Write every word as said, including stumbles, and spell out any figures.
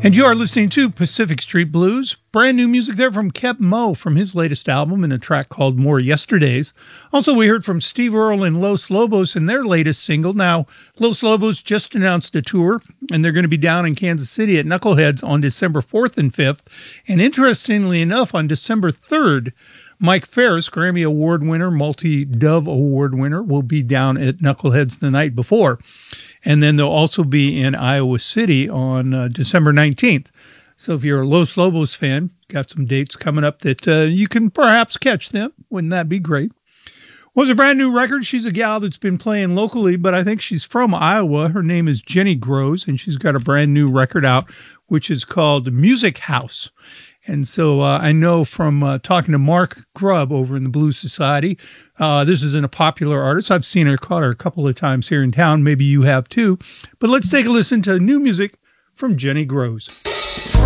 And you are listening to Pacific Street Blues. Brand new music there from Keb Mo from his latest album in a track called More Yesterdays. Also, we heard from Steve Earle and Los Lobos in their latest single. Now, Los Lobos just announced a tour, and they're going to be down in Kansas City at Knuckleheads on December fourth and fifth. And interestingly enough, on December third, Mike Ferris, Grammy Award winner, multi-Dove Award winner, will be down at Knuckleheads the night before. And then they'll also be in Iowa City on uh, December nineteenth. So if you're a Los Lobos fan, got some dates coming up that uh, you can perhaps catch them. Wouldn't that be great? Was a brand new record. She's a gal that's been playing locally, but I think she's from Iowa. Her name is Jenny Grows, and she's got a brand new record out, which is called Music House. And so uh, I know from uh, talking to Mark Grubb over in the Blues Society, uh, this isn't a popular artist. I've seen her, caught her a couple of times here in town. Maybe you have too. But let's take a listen to new music from Jenny Grows.